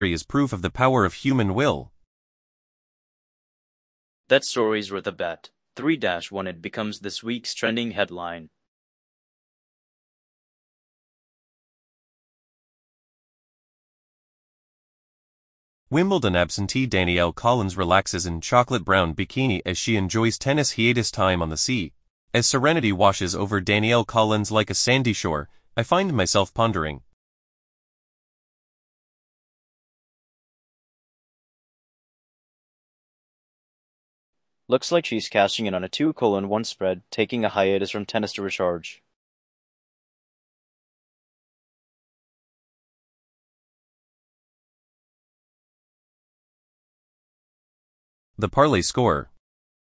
is proof of the power of human will. That story's worth a bet. 3-1 It becomes this week's trending headline. Wimbledon absentee Danielle Collins relaxes in chocolate brown bikini as she enjoys tennis hiatus time on the sea. As serenity washes over Danielle Collins like a sandy shore, I find myself pondering. Looks like she's cashing in on a 2-1 spread, taking a hiatus from tennis to recharge. The parlay score.